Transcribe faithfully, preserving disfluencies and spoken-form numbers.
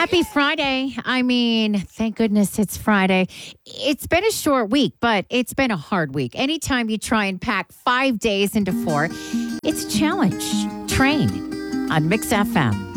Happy Friday. I mean, thank goodness it's Friday. It's been a short week, but it's been a hard week. Anytime you try and pack five days into four, it's a challenge. Train on Mix F M.